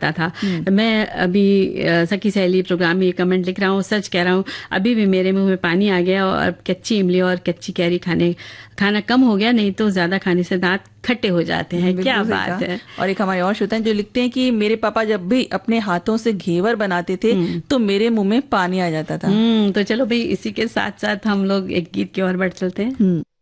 आता था। मैं अभी सखी सहेली प्रोग्राम में ये कमेंट लिख रहा हूँ, सच कह रहा हूँ, अभी भी मेरे मुंह में पानी आ गया। और कच्ची इमली और कच्ची कैरी खाना कम हो गया, नहीं तो ज्यादा खाने से दांत खट्टे हो जाते हैं। क्या बात है। और एक हमारे और श्रोता हैं जो लिखते हैं कि मेरे पापा जब भी अपने हाथों से घेवर बनाते थे तो मेरे मुंह में पानी आ जाता था। तो चलो भाई, इसी के साथ साथ हम लोग एक गीत की ओर बढ़ चलते हैं।